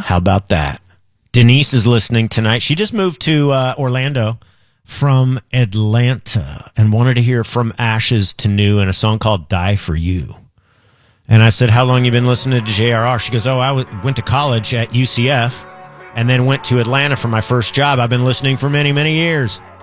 How about that? Denise is listening tonight. She just moved to Orlando from Atlanta and wanted to hear From Ashes to New and a song called Die For You. And I said, how long you been listening to JRR? She goes, I went to college at UCF and then went to Atlanta for my first job. I've been listening for many, many years.